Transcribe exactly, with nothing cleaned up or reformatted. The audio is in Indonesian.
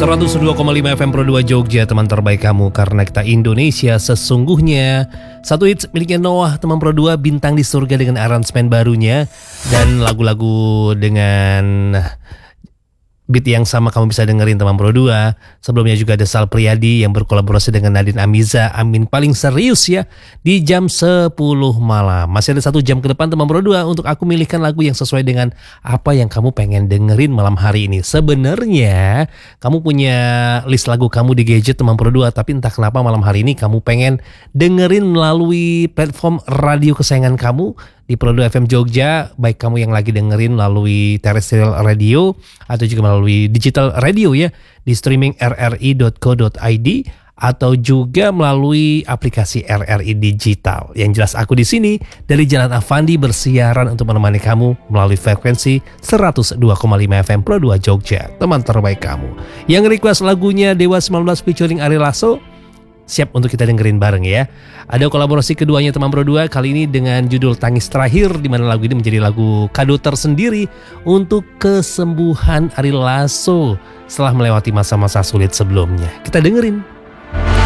seratus dua koma lima F M Pro dua Jogja, teman terbaik kamu karena kita Indonesia sesungguhnya. Satu hits miliknya Noah, teman Pro dua, Bintang di Surga dengan aransemen barunya. Dan lagu-lagu dengan beat yang sama kamu bisa dengerin teman Pro dua. Sebelumnya juga ada Sal Priadi yang berkolaborasi dengan Nadine Amiza, Amin paling serius ya, di jam sepuluh malam. Masih ada satu jam ke depan teman Pro dua untuk aku milihkan lagu yang sesuai dengan apa yang kamu pengen dengerin malam hari ini. Sebenarnya kamu punya list lagu kamu di gadget teman Pro dua, tapi entah kenapa malam hari ini kamu pengen dengerin melalui platform radio kesayangan kamu di Pro dua F M Jogja, baik kamu yang lagi dengerin melalui terrestrial radio atau juga melalui digital radio ya, di streaming r r i dot co dot i d atau juga melalui aplikasi R R I Digital. Yang jelas aku di sini dari Jalan Avandi bersiaran untuk menemani kamu melalui frekuensi seratus dua koma lima F M Pro dua Jogja, teman terbaik kamu. Yang request lagunya Dewa sembilan belas featuring Ari Lasso, siap untuk kita dengerin bareng ya. Ada kolaborasi keduanya teman Pro dua kali ini dengan judul Tangis Terakhir, di mana lagu ini menjadi lagu kado tersendiri untuk kesembuhan Ari Lasso setelah melewati masa-masa sulit sebelumnya. Kita dengerin.